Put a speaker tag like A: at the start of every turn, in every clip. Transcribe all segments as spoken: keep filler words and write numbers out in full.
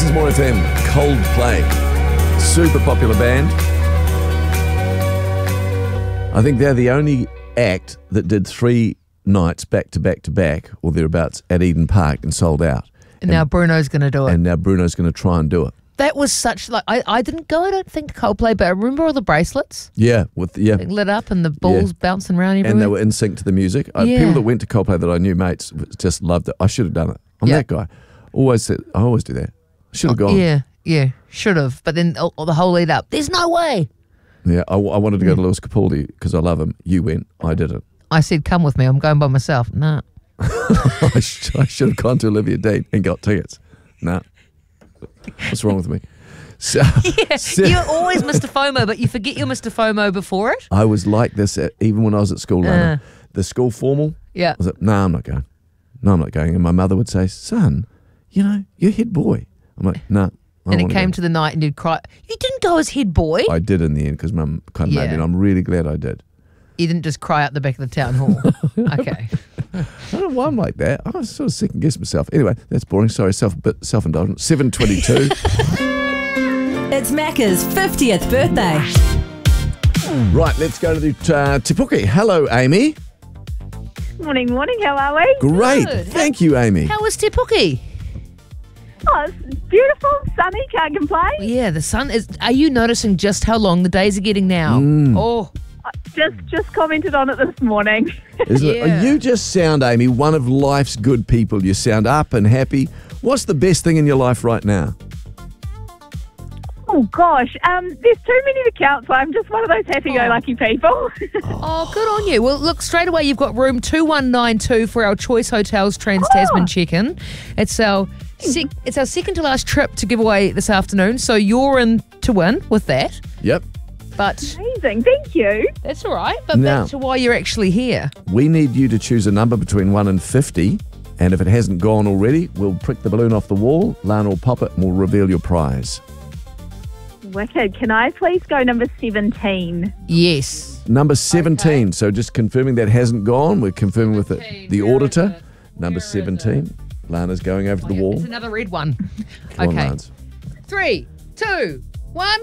A: This is More F M, Coldplay. Super popular band. I think they're the only act that did three nights back to back to back, or thereabouts, at Eden Park and sold out.
B: And, and now Bruno's going to do it.
A: And now Bruno's going to try and do it.
B: That was such, like, I, I didn't go, I don't think, to Coldplay, but I remember all the bracelets.
A: Yeah, with yeah,
B: Like, lit up and the balls
A: Yeah.
B: bouncing around everywhere.
A: and they were in sync to the music. I,
B: Yeah.
A: people that went to Coldplay that I knew, mates, just loved it. I should have done it. I'm
B: Yeah.
A: that guy. Always said, I always do that. I should have gone.
B: Yeah, yeah, should have. But then all, all the whole lead up, there's no way.
A: Yeah, I, I wanted to go to Lewis Capaldi because I love him. You went. I didn't.
B: I said, come with me, I'm going by myself. Nah.
A: I, sh- I should have gone to Olivia Dean and got tickets. Nah. What's wrong with me? So,
B: Yeah,
A: so-
B: you're always Mister FOMO, but you forget you're Mister FOMO before it.
A: I was like this at, even when I was at school. Lana. The school formal.
B: Yeah.
A: I was like, no, nah, I'm not going. No, I'm not going. And my mother would say, son, you know, you're head boy. I'm like, no. Nah,
B: And it came to the night and you'd cry. You didn't go as head boy.
A: I did in the end because mum kind of made me,
B: Yeah.
A: and I'm really glad I did.
B: You didn't just cry out the back of the town hall. Okay.
A: I don't know why I'm like that. I was sort of second guess myself. Anyway, that's boring. Sorry, self bit self indulgent. seven twenty-two.
C: It's Macca's fiftieth birthday.
A: Right, let's go to the uh, Te Puke. Hello, Amy.
D: Morning, morning. How are we?
A: Great.
B: Good.
A: Thank you, Amy.
B: How was Te Puke?
D: Oh, it's beautiful, sunny. Can't complain.
B: Yeah, the sun is. Are you noticing just how long the days are getting now?
A: Mm.
B: Oh,
D: I Just, just commented on it this morning.
A: Isn't it?
B: Yeah.
A: You just sound, Amy, one of life's good people. You sound up and happy. What's the best thing in your life right now?
D: Oh gosh, um, there's too many to count, so I'm just one of those happy-go-lucky people.
B: oh, good on you. Well, look, straight away you've got room two one nine two for our Choice Hotels Trans Tasman
D: Oh.
B: check-in. It's our sec- it's our second to last trip to give away this afternoon, so you're in to win with that.
A: Yep.
B: But
D: Amazing, thank you.
B: that's all right. But
A: Now-
B: back to why you're actually here.
A: We need you to choose a number between one and fifty. And if it hasn't gone already, we'll prick the balloon off the wall. Lana will pop it and we'll reveal your prize.
D: Wicked. Can I please go number seventeen?
B: Yes.
A: Number seventeen. So just confirming that hasn't gone. We're confirming with the,
B: seventeen,
A: the
B: where
A: auditor.
B: is it?
A: Number
B: Where is
A: seventeen. Lana's going over to the wall.
B: It's another red one.
A: Come on,
B: okay.
A: Lance.
B: Three, two, one.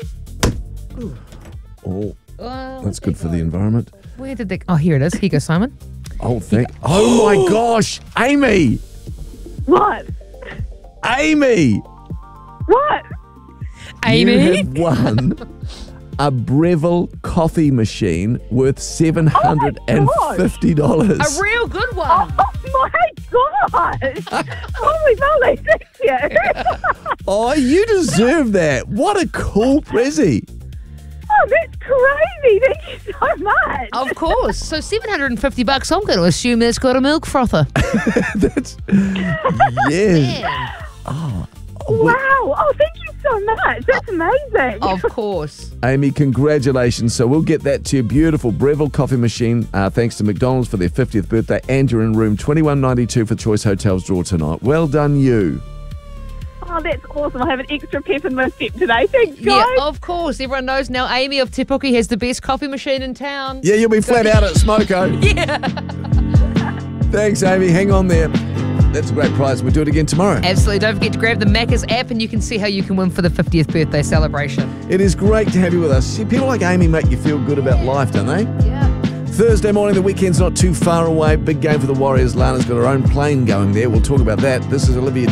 A: Oh,
B: Oh,
A: that's good for the environment.
B: Where did they? Oh, here it is. Here you go, Simon.
A: Oh, thank. Oh my gosh, Amy,
D: What?
A: Amy,
D: What?
B: Amy.
A: you have won a Breville coffee machine worth seven hundred and fifty dollars.
B: A real good one.
D: Oh my gosh! Holy moly! Thank you.
A: Oh, you deserve that. What a cool prezi.
D: Oh, that's crazy! Thank you so much.
B: Of course. So seven hundred and fifty bucks. I'm going to assume that's got a milk frother.
A: That's yes.
B: Man.
A: Oh,
D: Wow! Oh, thank you so much. That's amazing.
B: Of course.
A: Amy, congratulations. So we'll get that to your beautiful Breville coffee machine uh, thanks to McDonald's for their fiftieth birthday, and you're in room twenty-one ninety-two for Choice Hotels draw tonight. Well done, you.
D: Oh, that's awesome. I have an extra pep in my step today. Thanks, guys.
B: Yeah, of course. Everyone knows now Amy of Te Puke has the best coffee machine in town.
A: Yeah, you'll be flat out at Smoko.
B: Yeah.
A: Thanks, Amy. Hang on there. That's a great prize. We'll do it again tomorrow.
B: Absolutely. Don't forget to grab the Macca's app and you can see how you can win for the fiftieth birthday celebration.
A: It is great to have you with us. See, people like Amy make you feel good about life, don't they?
B: Yeah.
A: Thursday morning, the weekend's not too far away. Big game for the Warriors. Lana's got her own plane going there. We'll talk about that. This is Olivia